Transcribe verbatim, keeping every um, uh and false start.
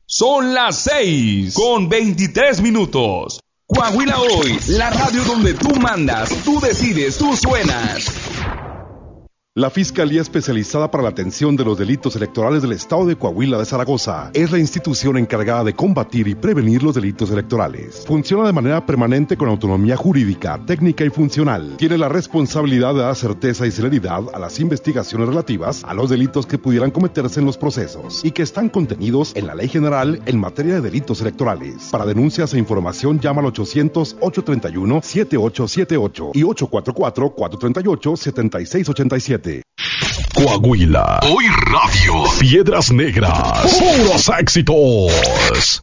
Son las seis con veintitrés minutos. Coahuila Hoy, la radio donde tú mandas, tú decides, tú suenas. La Fiscalía Especializada para la Atención de los Delitos Electorales del Estado de Coahuila de Zaragoza es la institución encargada de combatir y prevenir los delitos electorales. Funciona de manera permanente con autonomía jurídica, técnica y funcional. Tiene la responsabilidad de dar certeza y celeridad a las investigaciones relativas a los delitos que pudieran cometerse en los procesos y que están contenidos en la Ley General en materia de delitos electorales. Para denuncias e información llama al ochocientos, ochocientos treinta y uno, setenta y ocho setenta y ocho y ochocientos cuarenta y cuatro, cuatrocientos treinta y ocho, setenta y seis ochenta y siete. Coahuila Hoy Radio. Piedras Negras. Puros éxitos.